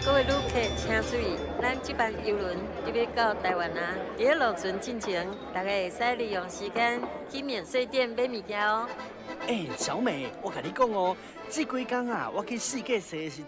各位旅客请注意，咱这班邮轮就要到台湾啊！伫个路程进前，大家会使利用时间去免税店买物件哦。 小美，我跟你讲哦，这几天啊，我去世界踅的时